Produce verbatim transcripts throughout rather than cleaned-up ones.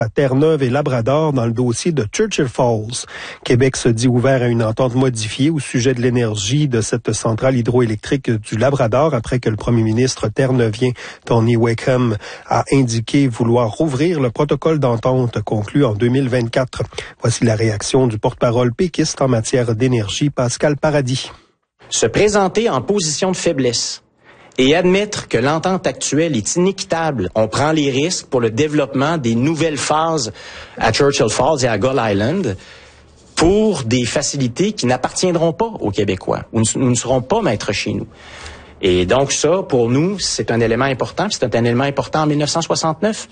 à Terre-Neuve et Labrador dans le dossier de Churchill Falls. Québec se dit ouvert à une entente modifiée au sujet de l'énergie de cette centrale hydroélectrique du Labrador après que le premier ministre terre-neuvien Tony Wakeham a indiqué vouloir rouvrir le protocole d'entente conclu en deux mille vingt-quatre. Voici la réaction du porte-parole péquiste en matière d'énergie, Pascal Paradis. Se présenter en position de faiblesse et admettre que l'entente actuelle est inéquitable. On prend les risques pour le développement des nouvelles phases à Churchill Falls et à Gull Island pour des facilités qui n'appartiendront pas aux Québécois. Nous, nous ne serons pas maîtres chez nous. Et donc ça, pour nous, c'est un élément important. C'est un élément important en mille neuf cent soixante-neuf.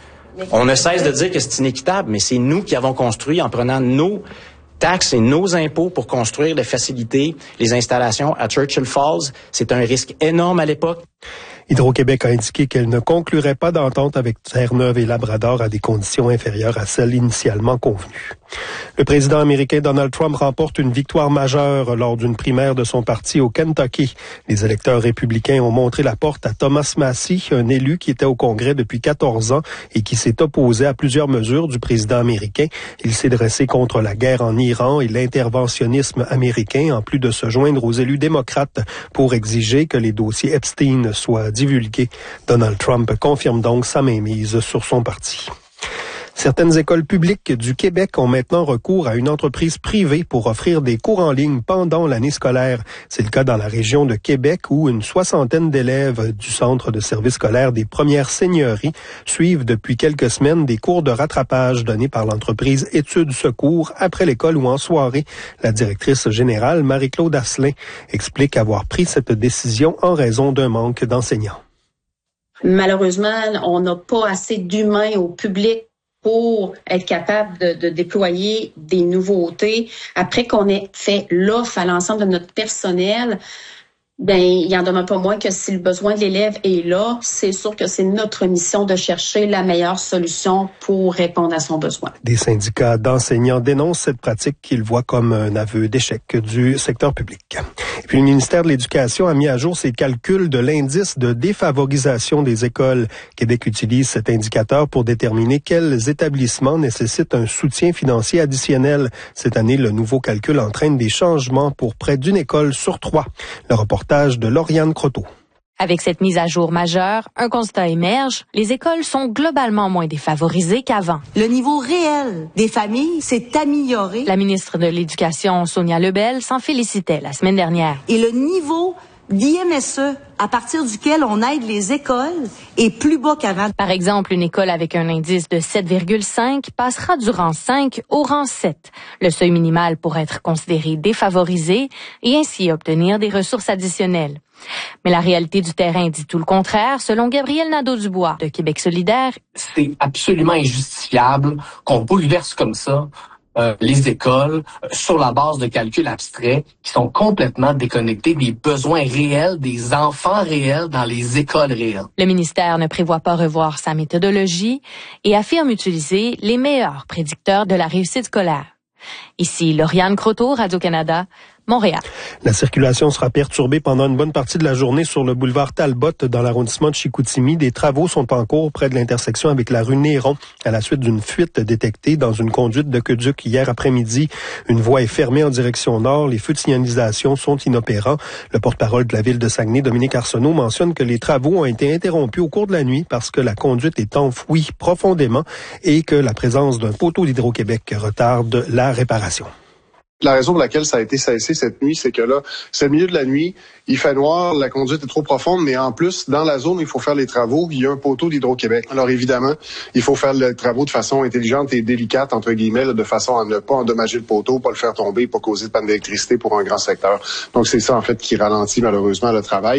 On ne cesse de dire que c'est inéquitable, mais c'est nous qui avons construit en prenant nos taxes et nos impôts pour construire les facilités, les installations à Churchill Falls. C'est un risque énorme à l'époque. Hydro-Québec a indiqué qu'elle ne conclurait pas d'entente avec Terre-Neuve et Labrador à des conditions inférieures à celles initialement convenues. Le président américain Donald Trump remporte une victoire majeure lors d'une primaire de son parti au Kentucky. Les électeurs républicains ont montré la porte à Thomas Massie, un élu qui était au Congrès depuis quatorze ans et qui s'est opposé à plusieurs mesures du président américain. Il s'est dressé contre la guerre en Iran et l'interventionnisme américain, en plus de se joindre aux élus démocrates pour exiger que les dossiers Epstein soient divulgués. Donald Trump confirme donc sa mainmise sur son parti. Certaines écoles publiques du Québec ont maintenant recours à une entreprise privée pour offrir des cours en ligne pendant l'année scolaire. C'est le cas dans la région de Québec où une soixantaine d'élèves du Centre de services scolaires des Premières Seigneuries suivent depuis quelques semaines des cours de rattrapage donnés par l'entreprise Études Secours après l'école ou en soirée. La directrice générale, Marie-Claude Asselin, explique avoir pris cette décision en raison d'un manque d'enseignants. Malheureusement, on n'a pas assez d'humains au public pour être capable de, de déployer des nouveautés. Après qu'on ait fait l'offre à l'ensemble de notre personnel, ben il y en demeure pas moins que si le besoin de l'élève est là, c'est sûr que c'est notre mission de chercher la meilleure solution pour répondre à son besoin. Des syndicats d'enseignants dénoncent cette pratique qu'ils voient comme un aveu d'échec du secteur public. Et puis le ministère de l'Éducation a mis à jour ses calculs de l'indice de défavorisation des écoles. Québec utilise cet indicateur pour déterminer quels établissements nécessitent un soutien financier additionnel. Cette année, le nouveau calcul entraîne des changements pour près d'une école sur trois. Le reportage de Lauriane Croteau. Avec cette mise à jour majeure, un constat émerge, les écoles sont globalement moins défavorisées qu'avant. Le niveau réel des familles s'est amélioré. La ministre de l'Éducation, Sonia Lebel, s'en félicitait la semaine dernière. Et le niveau d'I M S E, à partir duquel on aide les écoles, est plus bas qu'avant. Par exemple, une école avec un indice de sept virgule cinq passera du rang cinq au rang sept, le seuil minimal pour être considéré défavorisé et ainsi obtenir des ressources additionnelles. Mais la réalité du terrain dit tout le contraire, selon Gabriel Nadeau-Dubois de Québec solidaire. C'est absolument injustifiable qu'on bouleverse comme ça Euh, les écoles euh, sur la base de calculs abstraits qui sont complètement déconnectés des besoins réels des enfants réels dans les écoles réelles. Le ministère ne prévoit pas revoir sa méthodologie et affirme utiliser les meilleurs prédicteurs de la réussite scolaire. Ici, Lauriane Croteau, Radio-Canada, Montréal. La circulation sera perturbée pendant une bonne partie de la journée sur le boulevard Talbot dans l'arrondissement de Chicoutimi. Des travaux sont en cours près de l'intersection avec la rue Néron à la suite d'une fuite détectée dans une conduite d'aqueduc hier après-midi. Une voie est fermée en direction nord. Les feux de signalisation sont inopérants. Le porte-parole de la ville de Saguenay, Dominique Arsenault, mentionne que les travaux ont été interrompus au cours de la nuit parce que la conduite est enfouie profondément et que la présence d'un poteau d'Hydro-Québec retarde la réparation. La raison pour laquelle ça a été cessé cette nuit, c'est que là, c'est le milieu de la nuit, il fait noir, la conduite est trop profonde, mais en plus, dans la zone où il faut faire les travaux, il y a un poteau d'Hydro-Québec. Alors évidemment, il faut faire les travaux de façon intelligente et délicate, entre guillemets, là, de façon à ne pas endommager le poteau, pas le faire tomber, pas causer de panne d'électricité pour un grand secteur. Donc c'est ça, en fait, qui ralentit malheureusement le travail.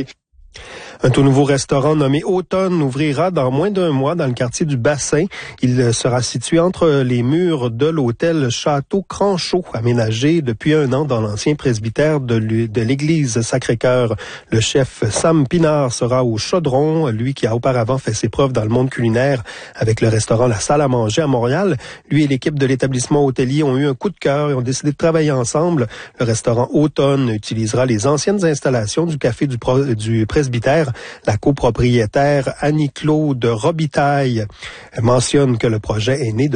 Un tout nouveau restaurant nommé Automne ouvrira dans moins d'un mois dans le quartier du Bassin. Il sera situé entre les murs de l'hôtel Château Cranchot, aménagé depuis un an dans l'ancien presbytère de l'église Sacré-Cœur. Le chef Sam Pinard sera au chaudron, lui qui a auparavant fait ses preuves dans le monde culinaire avec le restaurant La Salle à manger à Montréal. Lui et l'équipe de l'établissement hôtelier ont eu un coup de cœur et ont décidé de travailler ensemble. Le restaurant Automne utilisera les anciennes installations du café du, du presbytère Terre. La copropriétaire Annie-Claude Robitaille mentionne que le projet est né de